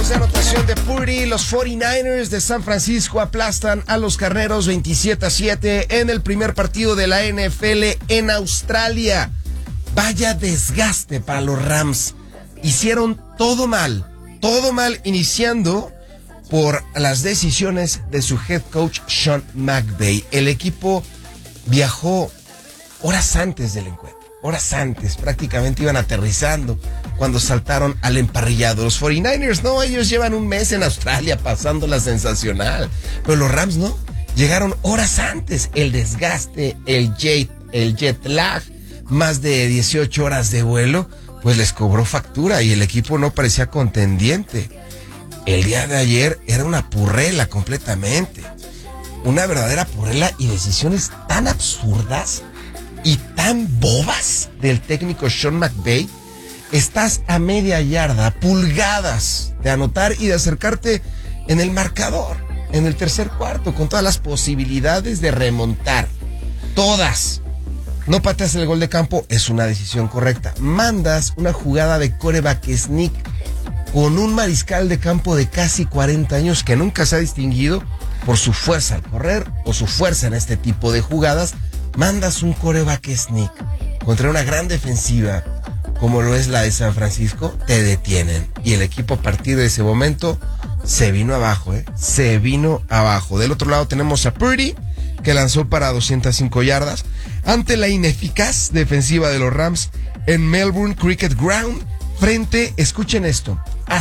Touchdowns de anotación de Purdy. Los 49ers de San Francisco aplastan a los Carneros 27-7 en el primer partido de la NFL en Australia. Vaya desgaste para los Rams. Hicieron todo mal iniciando por las decisiones de su head coach Sean McVay. El equipo viajó horas antes del encuentro. Horas antes, prácticamente iban aterrizando cuando saltaron al emparrillado. Los 49ers, no, ellos llevan un mes en Australia pasándola sensacional. Pero los Rams no, llegaron horas antes. El desgaste, el jet lag, más de 18 horas de vuelo, pues les cobró factura y el equipo no parecía contendiente. El día de ayer era una purrela completamente. Una verdadera purrela y decisiones tan absurdas y tan bobas del técnico Sean McVay. Estás a media yarda, pulgadas de anotar y de acercarte en el marcador, en el tercer cuarto, con todas las posibilidades de remontar. Todas. No pateas el gol de campo, es una decisión correcta. Mandas una jugada de quarterback sneak con un mariscal de campo de casi 40 años que nunca se ha distinguido por su fuerza al correr o su fuerza en este tipo de jugadas. Mandas un quarterback sneak contra una gran defensiva como lo es la de San Francisco, te detienen. Y el equipo a partir de ese momento se vino abajo, se vino abajo. Del otro lado tenemos a Purdy, que lanzó para 205 yardas ante la ineficaz defensiva de los Rams en Melbourne Cricket Ground frente, escuchen esto, a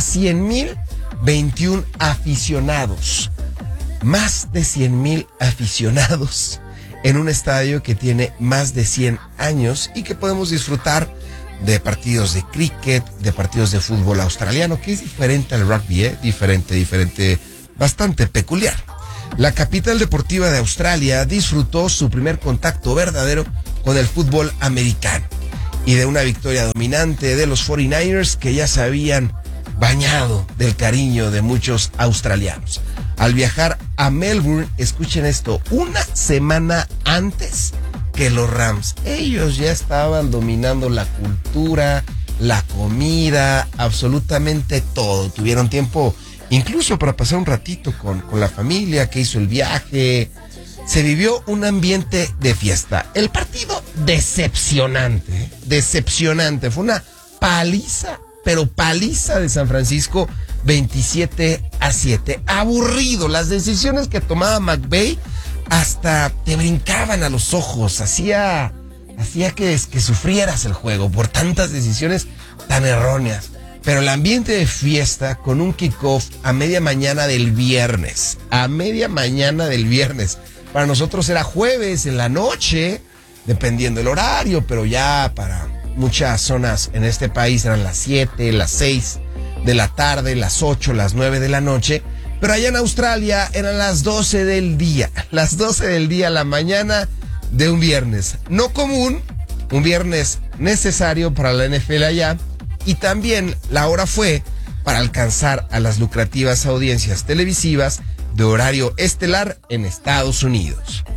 100,021 aficionados. Más de 100,000 aficionados en un estadio que tiene más de 100 años y que podemos disfrutar de partidos de cricket, de partidos de fútbol australiano, que es diferente al rugby, diferente, bastante peculiar. La capital deportiva de Australia disfrutó su primer contacto verdadero con el fútbol americano y de una victoria dominante de los 49ers que ya se habían bañado del cariño de muchos australianos. Al viajar a Melbourne, escuchen esto, una semana antes que los Rams. Ellos ya estaban dominando la cultura, la comida, absolutamente todo. Tuvieron tiempo incluso para pasar un ratito con la familia que hizo el viaje. Se vivió un ambiente de fiesta. El partido decepcionante. Fue una paliza, pero paliza de San Francisco, 27-7. Aburrido. Las decisiones que tomaba McVay hasta te brincaban a los ojos. Hacía que sufrieras el juego por tantas decisiones tan erróneas. Pero el ambiente de fiesta con un kickoff a media mañana del viernes. Para nosotros era jueves en la noche, dependiendo del horario, pero ya para muchas zonas en este país eran las 7, las 6 de la tarde, las 8, las 9 de la noche. Pero allá en Australia eran las 12 del día. Las 12 del día, la mañana de un viernes. No común, un viernes necesario para la NFL allá. Y también la hora fue para alcanzar a las lucrativas audiencias televisivas de horario estelar en Estados Unidos.